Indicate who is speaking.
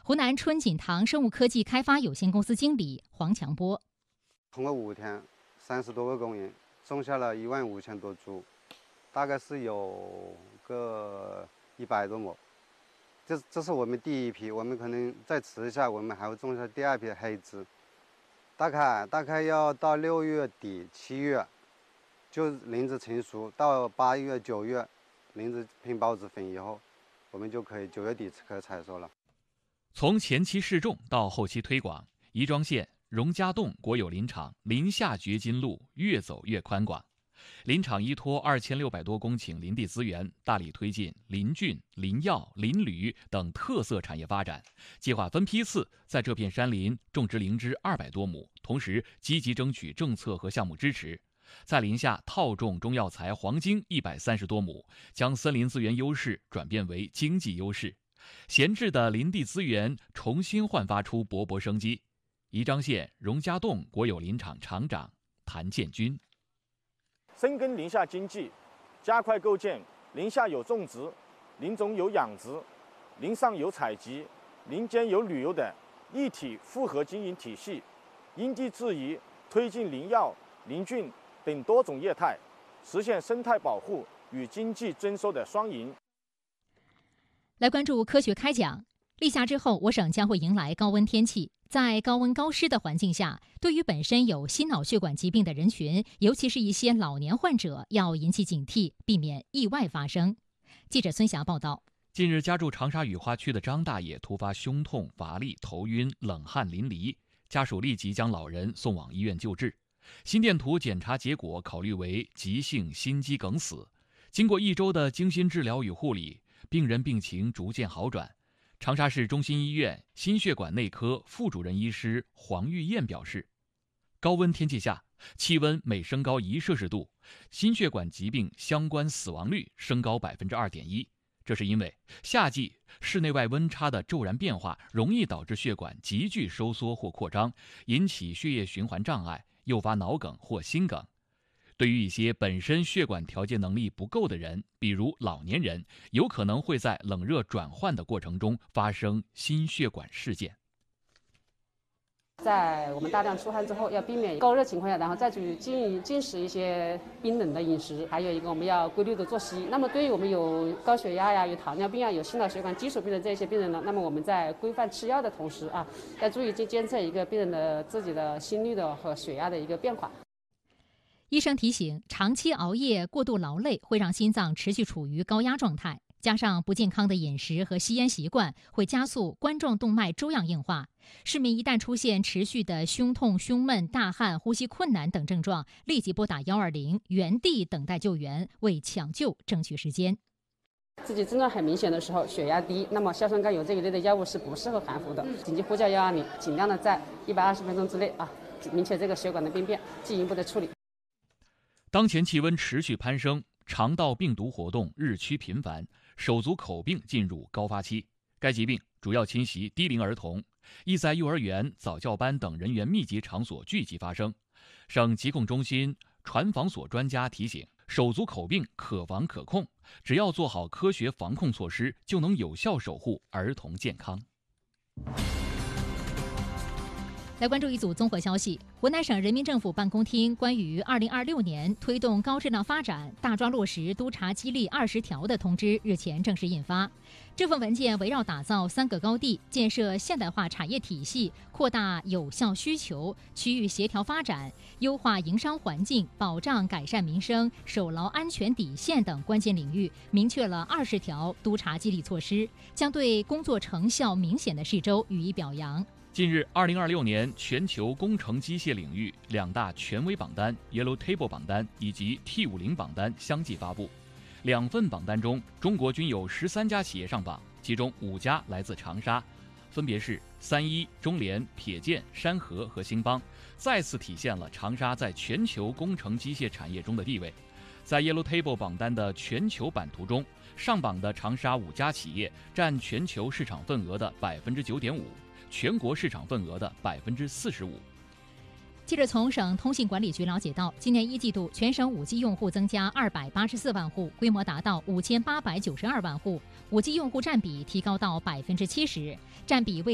Speaker 1: 湖南春锦堂生物科技开发有限公司经理黄强波。
Speaker 2: 通过5天，30多个工人种下了15000多株，大概是有个100多亩。这是我们第一批，我们可能再迟一下，我们还会种下第2批的黑芝。大概要到6月底7月，就林子成熟，到8月9月，林子喷孢子粉以后，我们就可以9月底可以采收了。
Speaker 3: 从前期试种到后期推广，宜庄县荣家洞国有林场林下掘金路越走越宽广。林场依托2600多公顷林地资源，大力推进林菌、林药、林铝等特色产业发展，计划分批次在这片山林种植灵芝200多亩，同时积极争取政策和项目支持，在林下套种中药材黄精130多亩，将森林资源优势转变为经济优势，闲置的林地资源重新焕发出勃勃生机。宜章县荣家洞国有林场场长谭建军。
Speaker 4: 深耕林下经济，加快构建林下有种植、林中有养殖、林上有采集、林间有旅游的一体复合经营体系，因地制宜推进林药、林菌等多种业态，实现生态保护与经济增收的双赢。
Speaker 1: 来关注科学开讲。立夏之后，我省将会迎来高温天气。在高温高湿的环境下，对于本身有心脑血管疾病的人群，尤其是一些老年患者，要引起警惕，避免意外发生。记者孙霞报道。
Speaker 3: 近日，家住长沙雨花区的张大爷突发胸痛、乏力、头晕、冷汗淋漓，家属立即将老人送往医院救治。心电图检查结果考虑为急性心肌梗死。经过1周的精心治疗与护理，病人病情逐渐好转。长沙市中心医院心血管内科副主任医师黄玉燕表示，高温天气下，气温每升高1摄氏度，心血管疾病相关死亡率升高2.1%。这是因为夏季室内外温差的骤然变化，容易导致血管急剧收缩或扩张，引起血液循环障碍，诱发脑梗或心梗。对于一些本身血管调节能力不够的人，比如老年人，有可能会在冷热转换的过程中发生心血管事件。
Speaker 5: 在我们大量出汗之后，要避免高热情况下，然后再去进食一些冰冷的饮食。还有一个，我们要规律的作息。那么对于我们有高血压呀、有糖尿病啊、有心脑血管基础病的这些病人呢，那么我们在规范吃药的同时要注意去监测一个病人的自己的心率的和血压的一个变化。
Speaker 1: 医生提醒，长期熬夜、过度劳累会让心脏持续处于高压状态，加上不健康的饮食和吸烟习惯，会加速冠状动脉粥样硬化。市民一旦出现持续的胸痛、胸闷、大汗、呼吸困难等症状，立即拨打120，原地等待救援，为抢救争取时间。
Speaker 5: 自己症状很明显的时候，血压低，那么硝酸甘油这一类的药物是不适合含服的。紧急呼叫120，尽量的在120分钟之内明确这个血管的病变，进一步的处理。
Speaker 3: 当前气温持续攀升，肠道病毒活动日趋频繁，手足口病进入高发期。该疾病主要侵袭低龄儿童，易在幼儿园、早教班等人员密集场所聚集发生。省疾控中心传防所专家提醒，手足口病可防可控，只要做好科学防控措施，就能有效守护儿童健康。
Speaker 1: 来关注一组综合消息。湖南省人民政府办公厅关于2026年推动高质量发展，大抓落实督查激励20条的通知日前正式印发。这份文件围绕打造3个高地，建设现代化产业体系，扩大有效需求、区域协调发展、优化营商环境、保障改善民生、守牢安全底线等关键领域，明确了20条督查激励措施，将对工作成效明显的市州予以表扬。
Speaker 3: 近日，2026年全球工程机械领域2大权威榜单 Yellow Table 榜单以及 T50 榜单相继发布。2份榜单中，中国均有13家企业上榜，其中5家来自长沙，分别是3一、中联、撇健、山河和兴邦，再次体现了长沙在全球工程机械产业中的地位。在 Yellow Table 榜单的全球版图中，上榜的长沙5家企业占全球市场份额的9.5%。全国市场份额的45%。
Speaker 1: 记者从省通信管理局了解到，今年1季度全省5G 用户增加284万户，规模达到5892万户，5G 用户占比提高到70%，占比为